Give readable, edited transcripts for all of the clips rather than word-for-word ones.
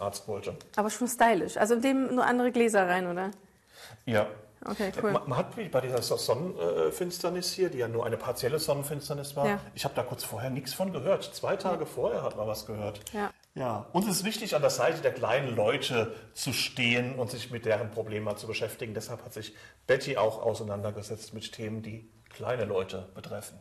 Arzt wollte. Aber schon stylisch. Also in dem nur andere Gläser rein, oder? Ja. Okay, cool. Man hat wie bei dieser Sonnenfinsternis hier, die ja nur eine partielle Sonnenfinsternis war, ich habe da kurz vorher nichts von gehört. 2 Tage vorher hat man was gehört. Ja. Uns ist wichtig, an der Seite der kleinen Leute zu stehen und sich mit deren Problemen mal zu beschäftigen. Deshalb hat sich Betty auch auseinandergesetzt mit Themen, die kleine Leute betreffen.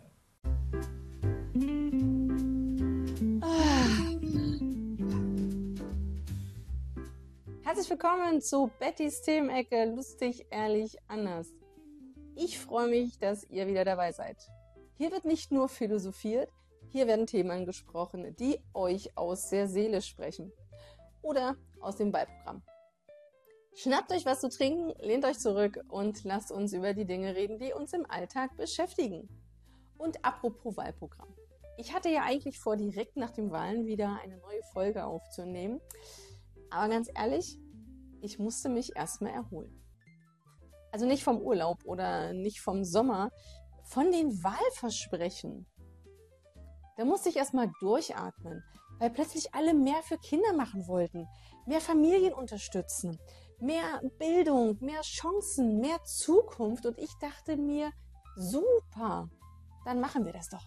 Herzlich willkommen zu Bettys Themenecke, lustig, ehrlich, anders. Ich freue mich, dass ihr wieder dabei seid. Hier wird nicht nur philosophiert, hier werden Themen angesprochen, die euch aus der Seele sprechen oder aus dem Wahlprogramm. Schnappt euch was zu trinken, lehnt euch zurück und lasst uns über die Dinge reden, die uns im Alltag beschäftigen. Und apropos Wahlprogramm. Ich hatte ja eigentlich vor, direkt nach den Wahlen wieder eine neue Folge aufzunehmen. Aber ganz ehrlich, ich musste mich erstmal erholen. Also nicht vom Urlaub oder nicht vom Sommer, von den Wahlversprechen. Da musste ich erstmal durchatmen, weil plötzlich alle mehr für Kinder machen wollten, mehr Familien unterstützen, mehr Bildung, mehr Chancen, mehr Zukunft. Und ich dachte mir, super, dann machen wir das doch.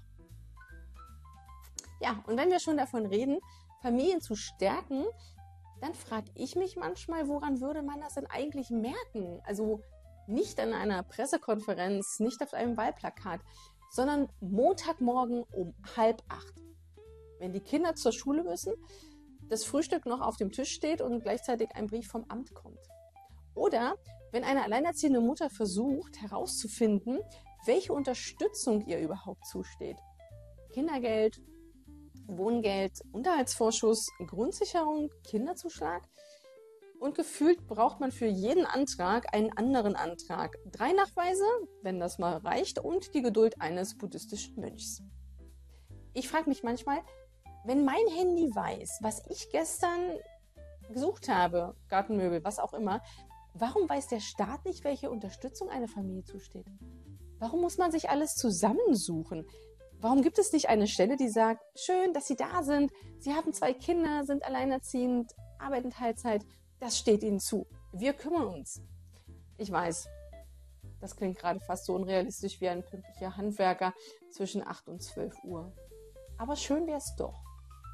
Ja, und wenn wir schon davon reden, Familien zu stärken, dann frage ich mich manchmal, woran würde man das denn eigentlich merken? Also nicht an einer Pressekonferenz, nicht auf einem Wahlplakat, sondern Montagmorgen um 7:30. Wenn die Kinder zur Schule müssen, das Frühstück noch auf dem Tisch steht und gleichzeitig ein Brief vom Amt kommt. Oder wenn eine alleinerziehende Mutter versucht herauszufinden, welche Unterstützung ihr überhaupt zusteht. Kindergeld, Wohngeld, Unterhaltsvorschuss, Grundsicherung, Kinderzuschlag. Und gefühlt braucht man für jeden Antrag einen anderen Antrag. 3 Nachweise, wenn das mal reicht, und die Geduld eines buddhistischen Mönchs. Ich frage mich manchmal, wenn mein Handy weiß, was ich gestern gesucht habe, Gartenmöbel, was auch immer, warum weiß der Staat nicht, welche Unterstützung einer Familie zusteht? Warum muss man sich alles zusammensuchen? Warum gibt es nicht eine Stelle, die sagt, schön, dass Sie da sind, Sie haben 2 Kinder, sind alleinerziehend, arbeiten Teilzeit, das steht Ihnen zu. Wir kümmern uns. Ich weiß, das klingt gerade fast so unrealistisch wie ein pünktlicher Handwerker zwischen 8 und 12 Uhr. Aber schön wäre es doch.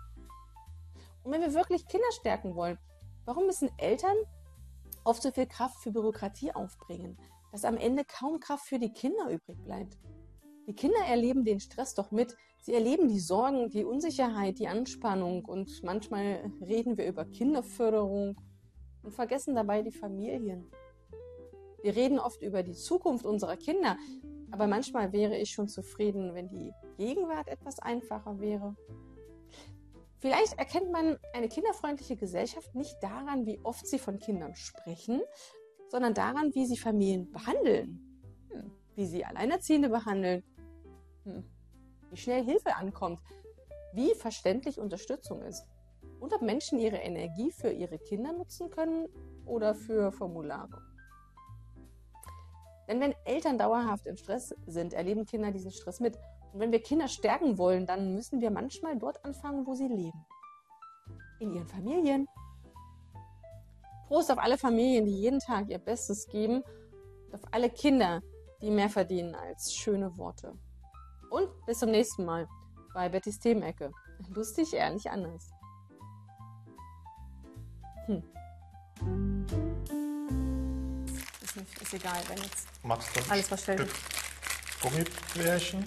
Und wenn wir wirklich Kinder stärken wollen, warum müssen Eltern oft so viel Kraft für Bürokratie aufbringen, dass am Ende kaum Kraft für die Kinder übrig bleibt? Die Kinder erleben den Stress doch mit. Sie erleben die Sorgen, die Unsicherheit, die Anspannung und manchmal reden wir über Kinderförderung und vergessen dabei die Familien. Wir reden oft über die Zukunft unserer Kinder, aber manchmal wäre ich schon zufrieden, wenn die Gegenwart etwas einfacher wäre. Vielleicht erkennt man eine kinderfreundliche Gesellschaft nicht daran, wie oft sie von Kindern sprechen, sondern daran, wie sie Familien behandeln, wie sie Alleinerziehende behandeln, wie schnell Hilfe ankommt, wie verständlich Unterstützung ist und ob Menschen ihre Energie für ihre Kinder nutzen können oder für Formulare. Denn wenn Eltern dauerhaft im Stress sind, erleben Kinder diesen Stress mit. Und wenn wir Kinder stärken wollen, dann müssen wir manchmal dort anfangen, wo sie leben. In ihren Familien. Prost auf alle Familien, die jeden Tag ihr Bestes geben und auf alle Kinder, die mehr verdienen als schöne Worte. Und bis zum nächsten Mal bei Bettys Themenecke. Lustig, ehrlich, anders. Ist egal, wenn jetzt alles verstellt ist. Gummibärchen.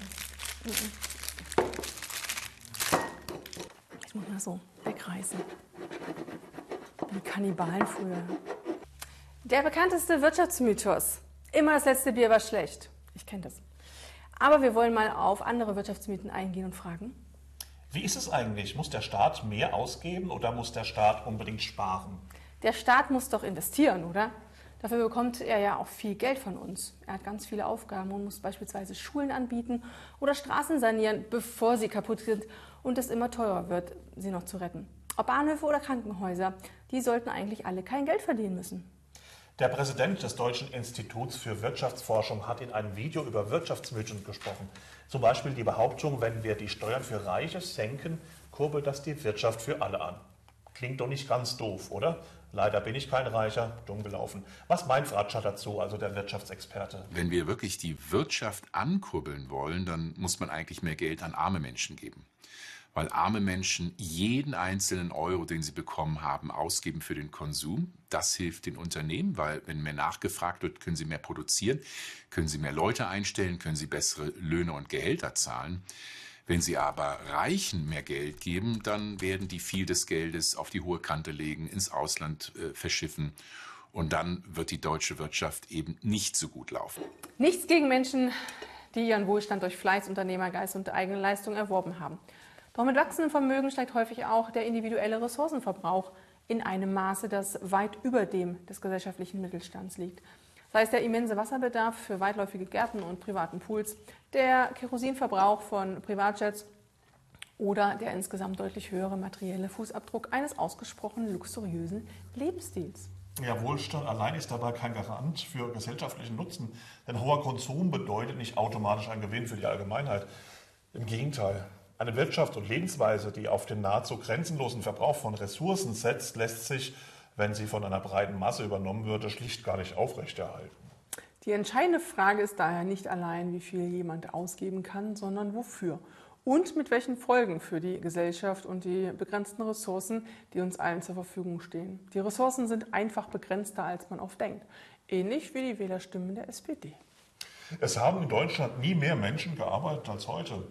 Ich muss mal so wegreißen. Wie Kannibalen früher. Der bekannteste Wirtschaftsmythos. Immer das letzte Bier war schlecht. Ich kenne das. Aber wir wollen mal auf andere Wirtschaftsmythen eingehen und fragen. Wie ist es eigentlich? Muss der Staat mehr ausgeben oder muss der Staat unbedingt sparen? Der Staat muss doch investieren, oder? Dafür bekommt er ja auch viel Geld von uns. Er hat ganz viele Aufgaben und muss beispielsweise Schulen anbieten oder Straßen sanieren, bevor sie kaputt sind und es immer teurer wird, sie noch zu retten. Ob Bahnhöfe oder Krankenhäuser, die sollten eigentlich alle kein Geld verdienen müssen. Der Präsident des Deutschen Instituts für Wirtschaftsforschung hat in einem Video über Wirtschaftsmythen gesprochen. Zum Beispiel die Behauptung, wenn wir die Steuern für Reiche senken, kurbelt das die Wirtschaft für alle an. Klingt doch nicht ganz doof, oder? Leider bin ich kein Reicher, dumm gelaufen. Was meint Fratscher dazu, also der Wirtschaftsexperte? Wenn wir wirklich die Wirtschaft ankurbeln wollen, dann muss man eigentlich mehr Geld an arme Menschen geben. Weil arme Menschen jeden einzelnen Euro, den sie bekommen haben, ausgeben für den Konsum. Das hilft den Unternehmen, weil wenn mehr nachgefragt wird, können sie mehr produzieren, können sie mehr Leute einstellen, können sie bessere Löhne und Gehälter zahlen. Wenn sie aber Reichen mehr Geld geben, dann werden die viel des Geldes auf die hohe Kante legen, ins Ausland verschiffen. Und dann wird die deutsche Wirtschaft eben nicht so gut laufen. Nichts gegen Menschen, die ihren Wohlstand durch Fleiß, Unternehmergeist und eigene Leistung erworben haben. Doch mit wachsendem Vermögen steigt häufig auch der individuelle Ressourcenverbrauch in einem Maße, das weit über dem des gesellschaftlichen Mittelstands liegt. Sei es der immense Wasserbedarf für weitläufige Gärten und privaten Pools, der Kerosinverbrauch von Privatjets oder der insgesamt deutlich höhere materielle Fußabdruck eines ausgesprochen luxuriösen Lebensstils. Ja, Wohlstand allein ist dabei kein Garant für gesellschaftlichen Nutzen, denn hoher Konsum bedeutet nicht automatisch einen Gewinn für die Allgemeinheit. Im Gegenteil. Eine Wirtschaft und Lebensweise, die auf den nahezu grenzenlosen Verbrauch von Ressourcen setzt, lässt sich, wenn sie von einer breiten Masse übernommen würde, schlicht gar nicht aufrechterhalten. Die entscheidende Frage ist daher nicht allein, wie viel jemand ausgeben kann, sondern wofür und mit welchen Folgen für die Gesellschaft und die begrenzten Ressourcen, die uns allen zur Verfügung stehen. Die Ressourcen sind einfach begrenzter, als man oft denkt, ähnlich wie die Wählerstimmen der SPD. Es haben in Deutschland nie mehr Menschen gearbeitet als heute.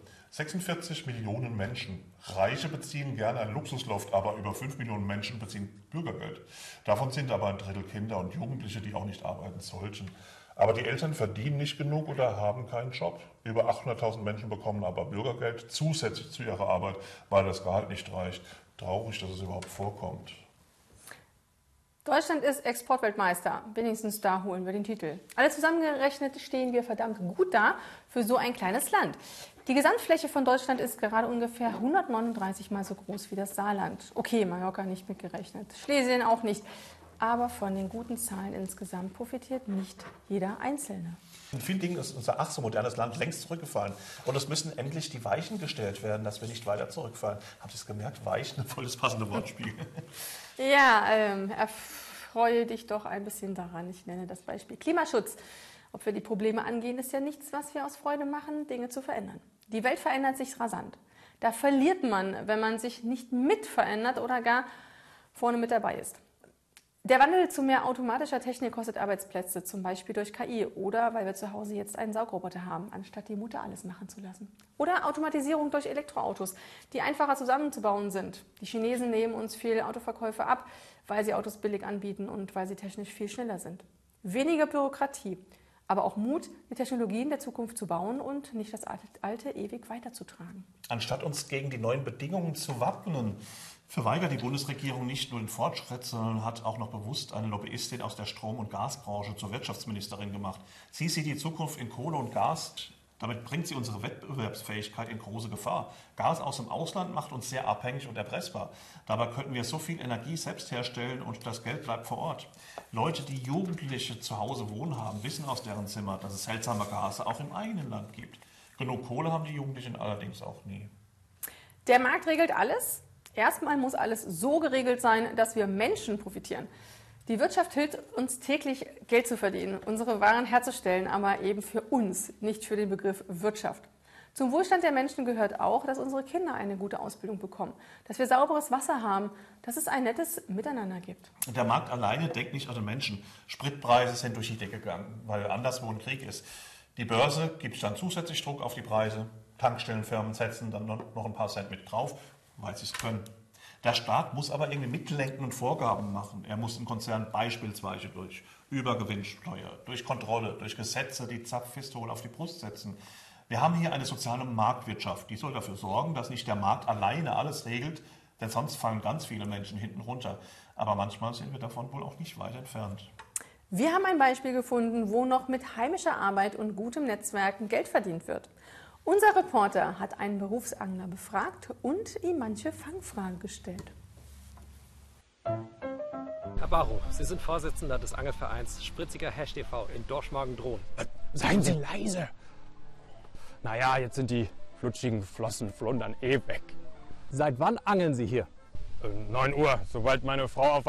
46 Millionen Menschen. Reiche beziehen gerne ein Luxusloft, aber über 5 Millionen Menschen beziehen Bürgergeld. Davon sind aber ein Drittel Kinder und Jugendliche, die auch nicht arbeiten sollten. Aber die Eltern verdienen nicht genug oder haben keinen Job. Über 800.000 Menschen bekommen aber Bürgergeld zusätzlich zu ihrer Arbeit, weil das Gehalt nicht reicht. Traurig, dass es überhaupt vorkommt. Deutschland ist Exportweltmeister, wenigstens da holen wir den Titel. Alle zusammengerechnet stehen wir verdammt gut da für so ein kleines Land. Die Gesamtfläche von Deutschland ist gerade ungefähr 139 Mal so groß wie das Saarland. Okay, Mallorca nicht mitgerechnet, Schlesien auch nicht. Aber von den guten Zahlen insgesamt profitiert nicht jeder Einzelne. In vielen Dingen ist unser ach so modernes Land längst zurückgefallen. Und es müssen endlich die Weichen gestellt werden, dass wir nicht weiter zurückfallen. Habt ihr es gemerkt? Weichen, voll das passende Wortspiel. Ja, erfreue dich doch ein bisschen daran. Ich nenne das Beispiel Klimaschutz. Ob wir die Probleme angehen, ist ja nichts, was wir aus Freude machen, Dinge zu verändern. Die Welt verändert sich rasant. Da verliert man, wenn man sich nicht mit verändert oder gar vorne mit dabei ist. Der Wandel zu mehr automatischer Technik kostet Arbeitsplätze, zum Beispiel durch KI oder weil wir zu Hause jetzt einen Saugroboter haben, anstatt die Mutter alles machen zu lassen. Oder Automatisierung durch Elektroautos, die einfacher zusammenzubauen sind. Die Chinesen nehmen uns viel Autoverkäufe ab, weil sie Autos billig anbieten und weil sie technisch viel schneller sind. Weniger Bürokratie, aber auch Mut, die Technologien der Zukunft zu bauen und nicht das Alte ewig weiterzutragen. Anstatt uns gegen die neuen Bedingungen zu wappnen, verweigert die Bundesregierung nicht nur den Fortschritt, sondern hat auch noch bewusst eine Lobbyistin aus der Strom- und Gasbranche zur Wirtschaftsministerin gemacht. Sie sieht die Zukunft in Kohle und Gas. Damit bringt sie unsere Wettbewerbsfähigkeit in große Gefahr. Gas aus dem Ausland macht uns sehr abhängig und erpressbar. Dabei könnten wir so viel Energie selbst herstellen und das Geld bleibt vor Ort. Leute, die Jugendliche zu Hause wohnen haben, wissen aus deren Zimmer, dass es seltsame Gase auch im eigenen Land gibt. Genug Kohle haben die Jugendlichen allerdings auch nie. Der Markt regelt alles. Erstmal muss alles so geregelt sein, dass wir Menschen profitieren. Die Wirtschaft hilft uns täglich, Geld zu verdienen, unsere Waren herzustellen, aber eben für uns, nicht für den Begriff Wirtschaft. Zum Wohlstand der Menschen gehört auch, dass unsere Kinder eine gute Ausbildung bekommen, dass wir sauberes Wasser haben, dass es ein nettes Miteinander gibt. Der Markt alleine denkt nicht an den Menschen. Spritpreise sind durch die Decke gegangen, weil anderswo ein Krieg ist. Die Börse gibt dann zusätzlich Druck auf die Preise. Tankstellenfirmen setzen dann noch ein paar Cent mit drauf, weil sie es können. Der Staat muss aber irgendwie mitlenken und Vorgaben machen. Er muss im Konzern beispielsweise durch Übergewinnsteuer, durch Kontrolle, durch Gesetze die Zapfpistole auf die Brust setzen. Wir haben hier eine soziale Marktwirtschaft, die soll dafür sorgen, dass nicht der Markt alleine alles regelt, denn sonst fallen ganz viele Menschen hinten runter. Aber manchmal sind wir davon wohl auch nicht weit entfernt. Wir haben ein Beispiel gefunden, wo noch mit heimischer Arbeit und gutem Netzwerken Geld verdient wird. Unser Reporter hat einen Berufsangler befragt und ihm manche Fangfragen gestellt. Herr Barrow, Sie sind Vorsitzender des Angelvereins Spritziger Hecht e.V. in Dorschmargen-Drohn. Seien Sie leise! Naja, jetzt sind die flutschigen Flossen Flundern eh weg. Seit wann angeln Sie hier? 9 Uhr, sobald meine Frau auf